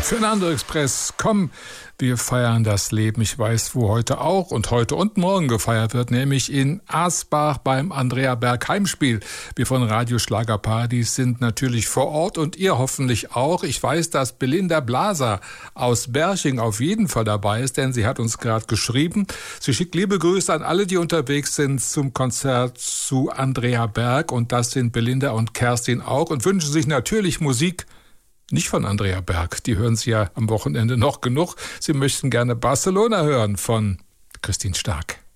Fernando Express, komm, wir feiern das Leben. Ich weiß, wo heute auch und heute und morgen gefeiert wird, nämlich in Asbach beim Andrea Berg Heimspiel. Wir von Radio Schlagerpartys sind natürlich vor Ort und ihr hoffentlich auch. Ich weiß, dass Belinda Blaser aus Berching auf jeden Fall dabei ist, denn sie hat uns gerade geschrieben. Sie schickt liebe Grüße an alle, die unterwegs sind zum Konzert zu Andrea Berg, und das sind Belinda und Kerstin auch, und wünschen sich natürlich Musik. Nicht von Andrea Berg, die hören Sie ja am Wochenende noch genug. Sie möchten gerne Barcelona hören von Christine Stark.